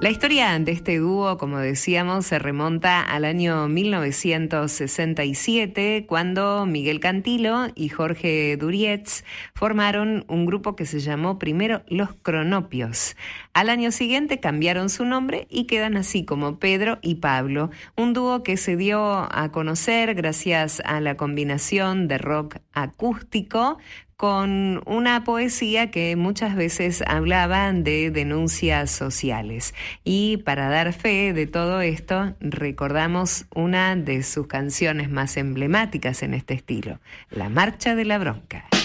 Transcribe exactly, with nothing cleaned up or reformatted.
La historia de este dúo, como decíamos, se remonta al año mil novecientos sesenta y siete, cuando Miguel Cantilo y Jorge Durietz formaron un grupo que se llamó primero Los Cronopios. Al año siguiente cambiaron su nombre y quedan así como Pedro y Pablo, un dúo que se dio a conocer gracias a la combinación de rock acústico con una poesía que muchas veces hablaban de denuncias sociales. Y para dar fe de todo esto, recordamos una de sus canciones más emblemáticas en este estilo, La Marcha de la Bronca.